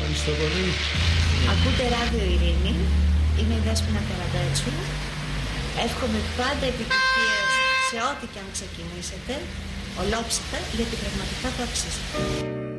Ευχαριστώ πολύ. Ακούτε Ράδιο Ειρήνη. Είμαι η Δέσποινα Καραμπέτσου. Εύχομαι πάντα επιτυχίες σε ό,τι και αν ξεκινήσετε. Ολόψυχα, γιατί πραγματικά το αξίζετε.